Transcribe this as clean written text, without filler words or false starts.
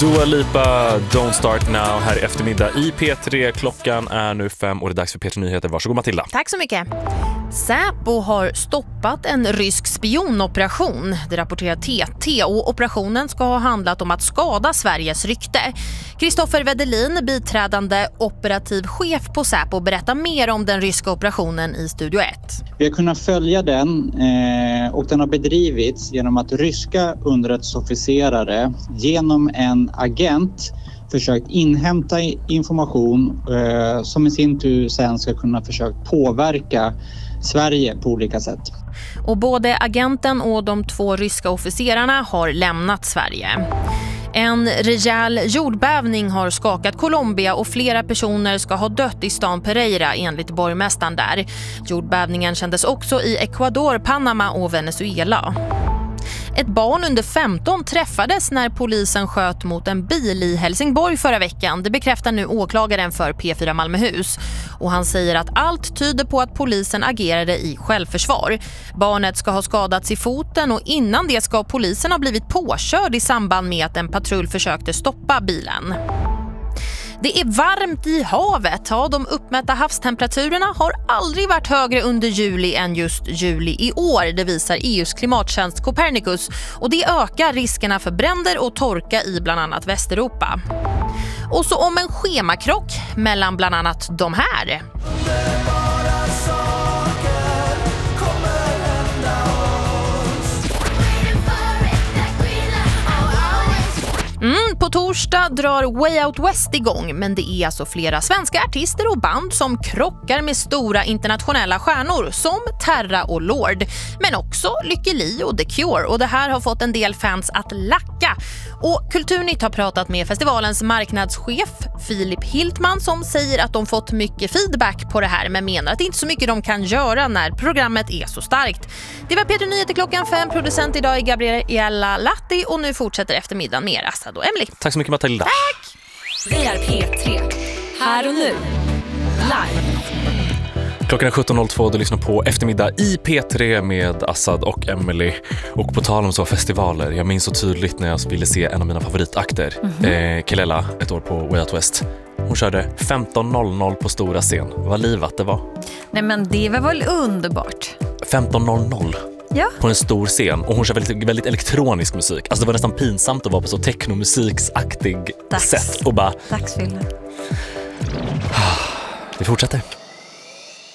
Dua Lipa, Don't Start Now här i eftermiddag i P3. Klockan är nu 5 och det är dags för P3 Nyheter. Varsågod Matilda. Tack så mycket. Säpo har stoppat en rysk spionoperation. Det rapporterar TT och operationen ska ha handlat om att skada Sveriges rykte. Kristoffer Wedelin, biträdande operativ chef på Säpo, berättar mer om den ryska operationen i Studio 1. Vi har kunnat följa den och den har bedrivits genom att ryska underrättelseofficerare genom en agent försökt inhämta information som i sin tur sen ska kunna försöka påverka Sverige på olika sätt. Och både agenten och de 2 ryska officerarna har lämnat Sverige. En rejäl jordbävning har skakat Colombia och flera personer ska ha dött i stan Pereira enligt borgmästaren där. Jordbävningen kändes också i Ecuador, Panama och Venezuela. Ett barn under 15 träffades när polisen sköt mot en bil i Helsingborg förra veckan. Det bekräftar nu åklagaren för P4 Malmöhus. Och han säger att allt tyder på att polisen agerade i självförsvar. Barnet ska ha skadats i foten och innan det ska polisen ha blivit påkörd i samband med att en patrull försökte stoppa bilen. Det är varmt i havet. Ja, de uppmätta havstemperaturerna har aldrig varit högre under juli än just juli i år. Det visar EUs klimattjänst Copernicus. Och det ökar riskerna för bränder och torka i bland annat Västeuropa. Och så om en schemakrock mellan bland annat de här. På torsdag drar Way Out West igång, men det är alltså flera svenska artister och band som krockar med stora internationella stjärnor som Terra och Lord, men också Lykke Li och The Cure, och det här har fått en del fans att lacka. Och Kulturnytt har pratat med festivalens marknadschef Filip Hiltman som säger att de fått mycket feedback på det här men menar att det inte är så mycket de kan göra när programmet är så starkt. Det var P3 Nyheter klockan 5, producent idag är Gabriella Latti och nu fortsätter eftermiddagen med Assad och Emily. Tack så mycket Matilda. Tack! Vi är P3. Här och nu. Live. Klockan är 17.02 och du lyssnar på eftermiddag i P3 med Assad och Emily. Och på tal om så festivaler, jag minns så tydligt när jag ville se en av mina favoritakter, Kelela, ett år på Way Out West. Hon körde 15.00 på stora scen. Vad livat det var. Nej men det var väl underbart. 15.00 på en stor scen. Och hon kör väldigt elektronisk musik. Alltså det var nästan pinsamt att vara på så technomusiksaktig sätt. Och bara... Dagsfylla. Vi fortsätter.